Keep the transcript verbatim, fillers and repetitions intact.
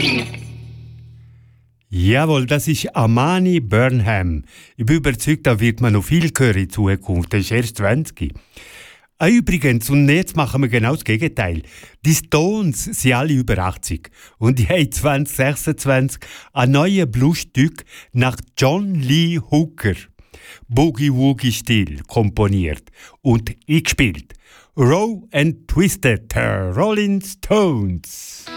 Jawohl, das ist Amani Burnham. Ich bin überzeugt, da wird man noch viel hören in Zukunft. Das ist erst zwanzig. Ah, übrigens, und jetzt machen wir genau das Gegenteil. Die Stones sind alle über achtzig. Und die haben zwanzig sechsundzwanzig ein neues Bluesstück nach John Lee Hooker, Boogie-Woogie-Stil, komponiert und eingespielt. Raw and Twisted, the Rolling Stones.